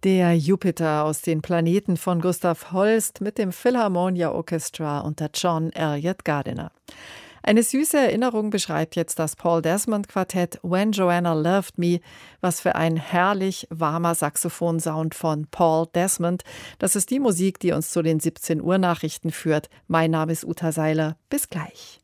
Der Jupiter aus den Planeten von Gustav Holst mit dem Philharmonia Orchestra unter John Elliott Gardiner. Eine süße Erinnerung beschreibt jetzt das Paul Desmond Quartett When Joanna Loved Me. Was für ein herrlich warmer Saxophonsound von Paul Desmond. Das ist die Musik, die uns zu den 17 Uhr Nachrichten führt. Mein Name ist Uta Seiler. Bis gleich.